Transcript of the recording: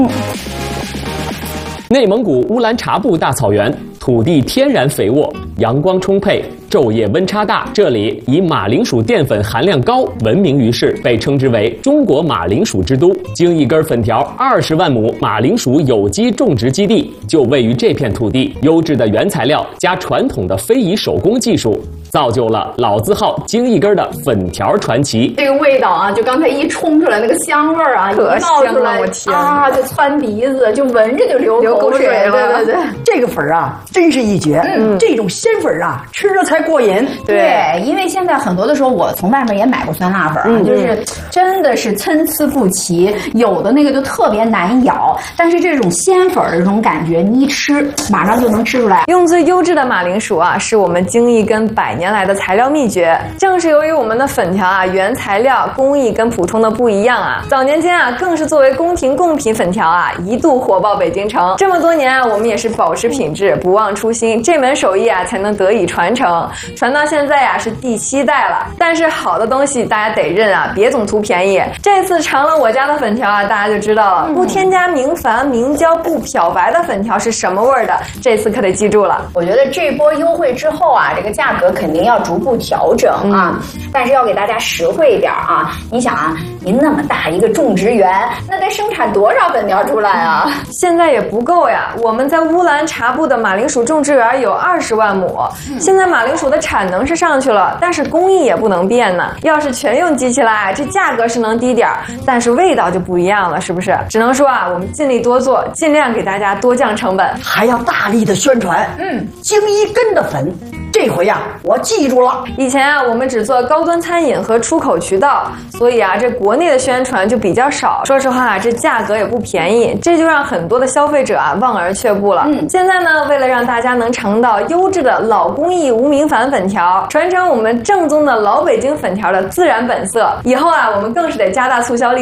内蒙古乌兰察布大草原，土地天然肥沃，阳光充沛，昼夜温差大。这里以马铃薯淀粉含量高闻名于世，被称之为中国马铃薯之都。京一根粉条20万亩马铃薯有机种植基地就位于这片土地，优质的原材料加传统的非遗手工技术，造就了老字号京一根的粉条传奇。 这个味道啊，就刚才一冲出来那个香味儿啊， 可香了，我天啊，就窜鼻子，就闻着就流口水了。对， 这个粉啊，真是一绝。这种鲜粉啊，吃着才过瘾。 对，因为现在很多的时候，我从外面也买过酸辣粉啊，就是真的是参差不齐，有的那个就特别难咬，但是这种鲜粉的这种感觉，你一吃马上就能吃出来。 用最优质的马铃薯啊，是我们京一根100年来的材料秘诀。正是由于我们的粉条啊，原材料工艺跟普通的不一样啊，早年间啊，更是作为宫廷贡品粉条啊，一度火爆北京城。这么多年啊，我们也是保持品质，不忘初心，这门手艺啊，才能得以传承。传到现在啊，是第7代了。但是好的东西大家得认啊，别总图便宜。这次尝了我家的粉条啊，大家就知道了，不添加明矾、明胶、不漂白的粉条是什么味儿的。这次可得记住了。 我觉得这波优惠之后啊，这个价格肯定要逐步调整啊，但是要给大家实惠一点啊。你想啊，您那么大一个种植园，那得生产多少粉条出来啊？ 现在也不够呀。我们在乌兰察布的马铃薯种植园有20万亩，现在马铃薯的产能是上去了，但是工艺也不能变呢。要是全用机器来，这价格是能低点儿，但是味道就不一样了，是不是？只能说啊，我们尽力多做，尽量给大家多降成本， 还要大力的宣传。京一根的粉，这回呀，我记住了。 以前啊，我们只做高端餐饮和出口渠道，所以啊，这国内的宣传就比较少。说实话啊，这价格也不便宜，这就让很多的消费者啊望而却步了。现在呢，为了让大家能尝到优质的老工艺无明矾粉条，传承我们正宗的老北京粉条的自然本色，以后啊，我们更是得加大促销力